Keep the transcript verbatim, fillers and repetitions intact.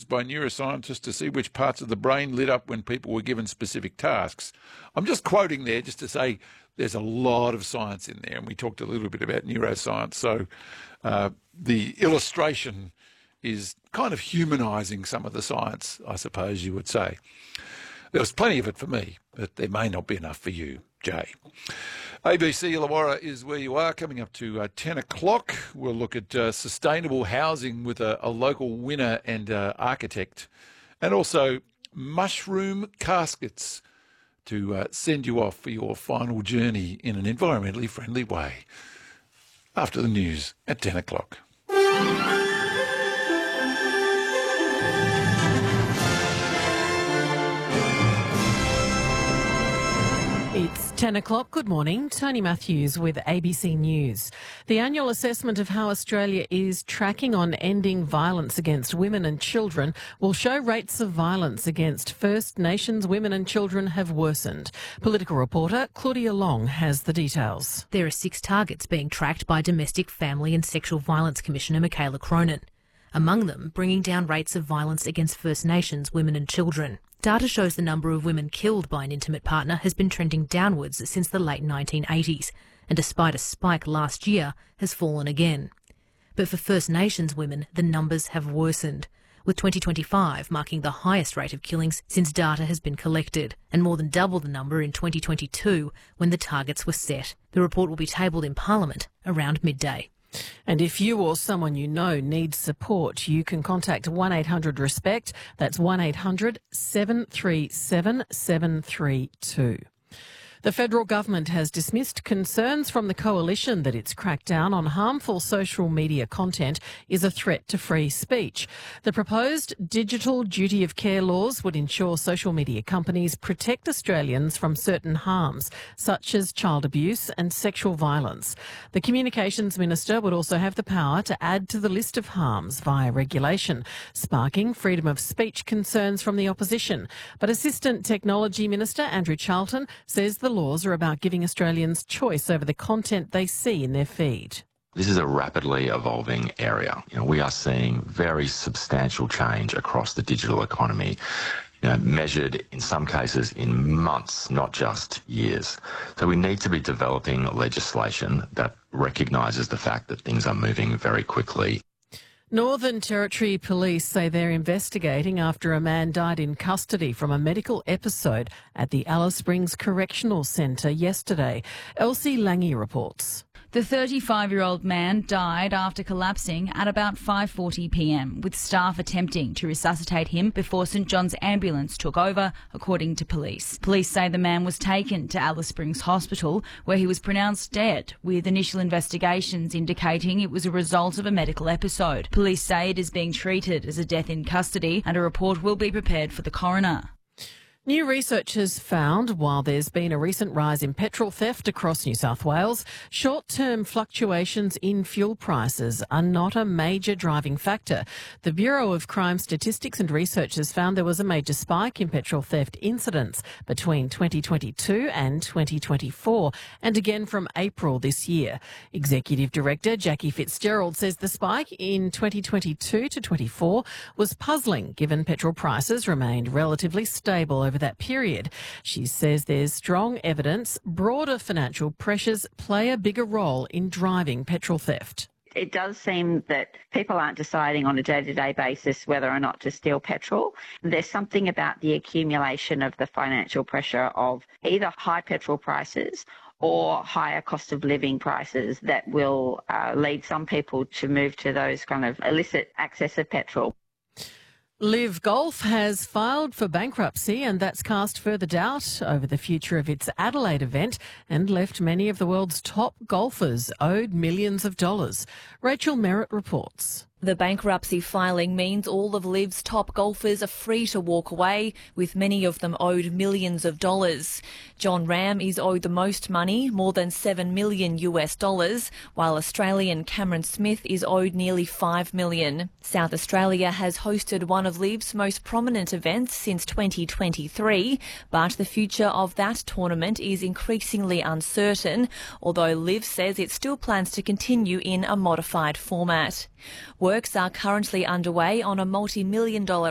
by neuroscientists to see which parts of the brain lit up when people were given specific tasks. I'm just quoting there just to say there's a lot of science in there, and we talked a little bit about neuroscience. So uh, the illustration is kind of humanising some of the science, I suppose you would say. There was plenty of it for me, but there may not be enough for you, Jay. A B C Illawarra is where you are. Coming up to uh, ten o'clock, we'll look at uh, sustainable housing with a, a local winner and uh, architect, and also mushroom caskets to uh, send you off for your final journey in an environmentally friendly way. After the news at ten o'clock. It's ten o'clock. Good morning. Tony Matthews with A B C News. The annual assessment of how Australia is tracking on ending violence against women and children will show rates of violence against First Nations women and children have worsened. Political reporter Claudia Long has the details. There are six targets being tracked by Domestic, Family and Sexual Violence Commissioner Michaela Cronin. Among them, bringing down rates of violence against First Nations women and children. Data shows the number of women killed by an intimate partner has been trending downwards since the late nineteen eighties, and despite a spike last year, has fallen again. But for First Nations women, the numbers have worsened, with twenty twenty-five marking the highest rate of killings since data has been collected, and more than double the number in twenty twenty-two when the targets were set. The report will be tabled in Parliament around midday. And if you or someone you know needs support, you can contact one eight hundred RESPECT. That's one eight hundred seven three seven seven three two. The federal government has dismissed concerns from the coalition that its crackdown on harmful social media content is a threat to free speech. The proposed digital duty of care laws would ensure social media companies protect Australians from certain harms, such as child abuse and sexual violence. The Communications Minister would also have the power to add to the list of harms via regulation, sparking freedom of speech concerns from the opposition. But Assistant Technology Minister Andrew Charlton says the laws are about giving Australians choice over the content they see in their feed. This is a rapidly evolving area. You know, we are seeing very substantial change across the digital economy, you know, measured in some cases in months, not just years. So we need to be developing legislation that recognises the fact that things are moving very quickly. Northern Territory Police say they're investigating after a man died in custody from a medical episode at the Alice Springs Correctional Centre yesterday. Elsie Lange reports. The thirty-five-year-old man died after collapsing at about five forty p m, with staff attempting to resuscitate him before St John's ambulance took over, according to police. Police say the man was taken to Alice Springs Hospital, where he was pronounced dead, with initial investigations indicating it was a result of a medical episode. Police say it is being treated as a death in custody, and a report will be prepared for the coroner. New research has found, while there's been a recent rise in petrol theft across New South Wales, short-term fluctuations in fuel prices are not a major driving factor. The Bureau of Crime Statistics and Research has found there was a major spike in petrol theft incidents between twenty twenty-two and twenty twenty-four, and again from April this year. Executive Director Jackie Fitzgerald says the spike in twenty twenty-two to twenty-four was puzzling, given petrol prices remained relatively stable over that period. She says there's strong evidence broader financial pressures play a bigger role in driving petrol theft. It does seem that people aren't deciding on a day-to-day basis whether or not to steal petrol. There's something about the accumulation of the financial pressure of either high petrol prices or higher cost of living prices that will uh, lead some people to move to those kind of illicit access of petrol. Live Golf has filed for bankruptcy, and that's cast further doubt over the future of its Adelaide event and left many of the world's top golfers owed millions of dollars. Rachel Merritt reports. The bankruptcy filing means all of Liv's top golfers are free to walk away, with many of them owed millions of dollars. John Ram is owed the most money, more than seven million US dollars, while Australian Cameron Smith is owed nearly five million. South Australia has hosted one of Liv's most prominent events since twenty twenty-three, but the future of that tournament is increasingly uncertain, although Liv says it still plans to continue in a modified format. Works are currently underway on a multi-million dollar